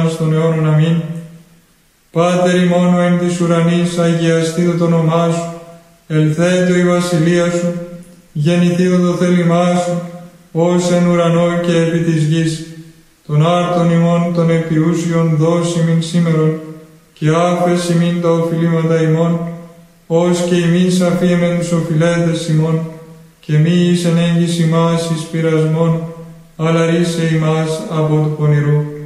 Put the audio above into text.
αιώνας των αιώνων. Αμήν. Πάτερ ημών ο εν της ουρανής, αγιαστήτω το όνομά σου, ελθέτω η βασιλεία σου, γεννηθήτω το θέλημά σου, ως εν ουρανό και επί της γης. Τον άρτον ημών των επιούσιων δώσει μην σήμερον, και άφες ημίν τα οφειλήματα ημών, ως και ημείς αφήμεν τους οφειλέτες ημών, και μη εις εν έγκυς ημάς εις πειρασμόν, αλλά ρίσε ημάς από του πονηρού.